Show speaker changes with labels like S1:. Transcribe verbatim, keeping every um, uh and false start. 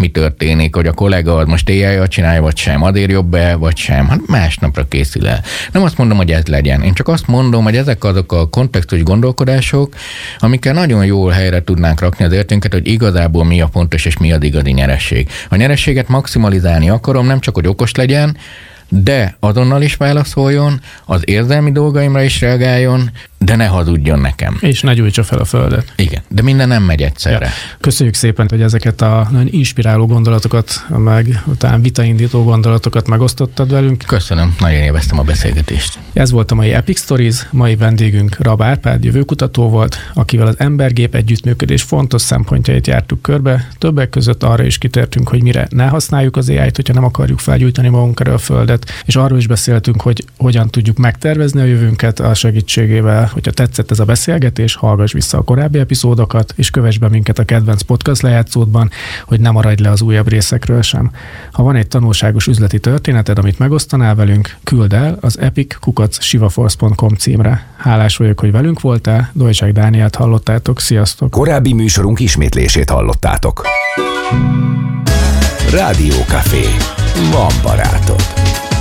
S1: mi történik, hogy a kollega az most éjjel csinálja, vagy sem, adér jobb-e, vagy sem. Hát másnapra készül el. Nem azt mondom, hogy ez legyen. Én csak azt mondom, hogy ezek azok a kontextus gondolkodások, amikkel nagyon jól helyre tudnánk rakni az érténket, hogy igazából mi a fontos és mi az igazi nyeresség. A nyerességet maximalizálni akarom, nem csak, hogy okos legyen, de azonnal is válaszoljon, az érzelmi dolgaimra is reagáljon, de ne hazudjon nekem.
S2: És ne gyújtsa fel a földet.
S1: Igen, de minden nem megy egyszerre. Ja.
S2: Köszönjük szépen, hogy ezeket a nagyon inspiráló gondolatokat, meg utána vitaindító gondolatokat megosztottad velünk.
S1: Köszönöm, nagyon élveztem a beszélgetést.
S2: Ez volt a mai Epic Stories, mai vendégünk Rab Árpád jövőkutató volt, akivel az ember-gép együttműködés fontos szempontjait jártuk körbe. Többek között arra is kitértünk, hogy mire ne használjuk az á i-t, hogyha nem akarjuk felgyújtani magunkra a földet, és arról is beszéltünk, hogy hogyan tudjuk megtervezni a jövőnket a segítségével. Hogyha tetszett ez a beszélgetés, hallgass vissza a korábbi epizódokat, és kövess be minket a kedvenc podcast lejátszódban, hogy ne maradj le az újabb részekről sem. Ha van egy tanulságos üzleti történeted, amit megosztanál velünk, küld el az epic kukac sivaforce pont com címre. Hálás vagyok, hogy velünk voltál, Dolcsák Dánielt hallottátok, sziasztok!
S3: Korábbi műsorunk ismétlését hallottátok. Rádió Café. Van barátod.